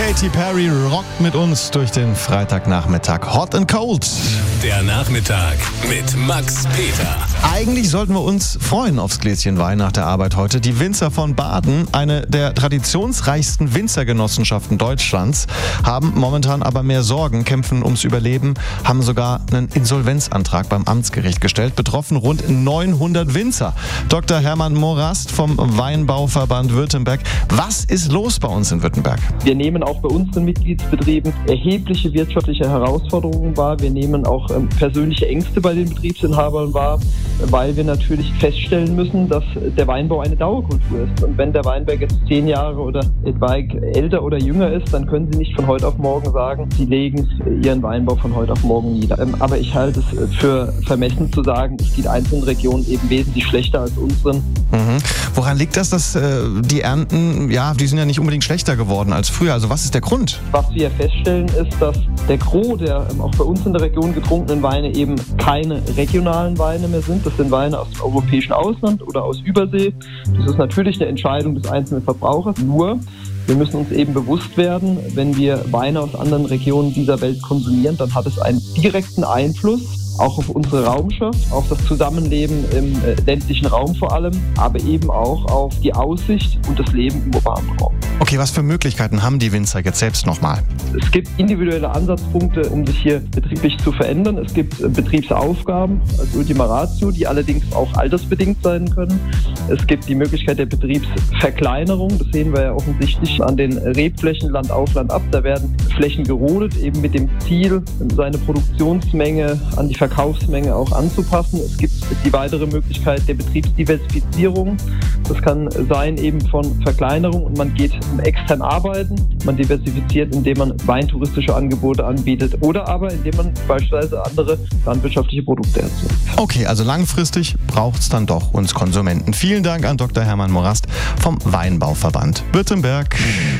Katy Perry rockt mit uns durch den Freitagnachmittag. Hot and Cold. Der Nachmittag mit Max Peter. Eigentlich sollten wir uns freuen aufs Gläschen Wein nach der Arbeit heute. Die Winzer von Baden, eine der traditionsreichsten Winzergenossenschaften Deutschlands, haben momentan aber mehr Sorgen, kämpfen ums Überleben, haben sogar einen Insolvenzantrag beim Amtsgericht gestellt. Betroffen rund 900 Winzer. Dr. Hermann Morast vom Weinbauverband Württemberg. Was ist los bei uns in Württemberg? Wir nehmen auch bei unseren Mitgliedsbetrieben erhebliche wirtschaftliche Herausforderungen wahr. Wir nehmen auch persönliche Ängste bei den Betriebsinhabern wahr, weil wir natürlich feststellen müssen, dass der Weinbau eine Dauerkultur ist. Und wenn der Weinberg jetzt 10 Jahre oder etwaig älter oder jünger ist, dann können Sie nicht von heute auf morgen sagen, Sie legen Ihren Weinbau von heute auf morgen nieder. Aber ich halte es für vermessen zu sagen, es geht einzelnen Regionen eben wesentlich schlechter als unseren. Woran liegt das, dass die Ernten, die sind ja nicht unbedingt schlechter geworden als früher? Also was ist der Grund? Was wir feststellen ist, dass der Gros der auch bei uns in der Region getrunkenen Weine eben keine regionalen Weine mehr sind. Das sind Weine aus dem europäischen Ausland oder aus Übersee. Das ist natürlich eine Entscheidung des einzelnen Verbrauchers. Nur, wir müssen uns eben bewusst werden, wenn wir Weine aus anderen Regionen dieser Welt konsumieren, dann hat es einen direkten Einfluss auch auf unsere Raumschaft, auf das Zusammenleben im ländlichen Raum vor allem, aber eben auch auf die Aussicht und das Leben im urbanen Raum. Okay, was für Möglichkeiten haben die Winzer jetzt selbst nochmal? Es gibt individuelle Ansatzpunkte, um sich hier betrieblich zu verändern. Es gibt Betriebsaufgaben als Ultima Ratio, die allerdings auch altersbedingt sein können. Es gibt die Möglichkeit der Betriebsverkleinerung. Das sehen wir ja offensichtlich an den Rebflächen Land auf, Land ab. Da werden Flächen gerodet, eben mit dem Ziel, seine Produktionsmenge an die Verkaufsmenge auch anzupassen. Es gibt die weitere Möglichkeit der Betriebsdiversifizierung. Das kann sein eben von Verkleinerung und man geht extern arbeiten. Man diversifiziert, indem man weintouristische Angebote anbietet oder aber indem man beispielsweise andere landwirtschaftliche Produkte erzeugt. Okay, also langfristig braucht es dann doch uns Konsumenten. Vielen Dank an Dr. Hermann Morast vom Weinbauverband Württemberg.